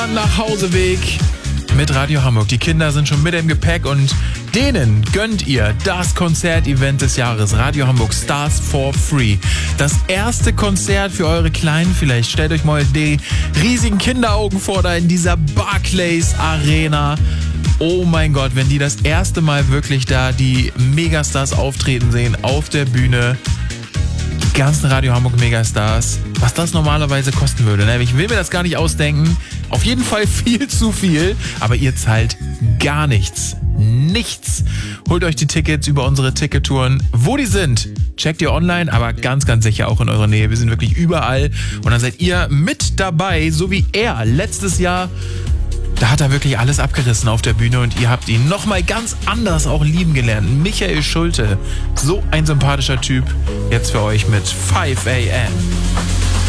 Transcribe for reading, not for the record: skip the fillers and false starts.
Nachhauseweg mit Radio Hamburg. Die Kinder sind schon mit im Gepäck und denen gönnt ihr das Konzertevent des Jahres. Radio Hamburg Stars for Free. Das erste Konzert für eure Kleinen vielleicht. Stellt euch mal die riesigen Kinderaugen vor da in dieser Barclays Arena. Oh mein Gott, wenn die das erste Mal wirklich da die Megastars auftreten sehen auf der Bühne. Die ganzen Radio Hamburg Megastars. Was das normalerweise kosten würde. Ne? Ich will mir das gar nicht ausdenken. Auf jeden Fall viel zu viel, aber ihr zahlt gar nichts. Nichts. Holt euch die Tickets über unsere Tickettouren. Wo die sind, checkt ihr online, aber ganz, ganz sicher auch in eurer Nähe. Wir sind wirklich überall und dann seid ihr mit dabei, so wie er letztes Jahr. Da hat er wirklich alles abgerissen auf der Bühne und ihr habt ihn nochmal ganz anders auch lieben gelernt. Michael Schulte, so ein sympathischer Typ. Jetzt für euch mit 5 AM.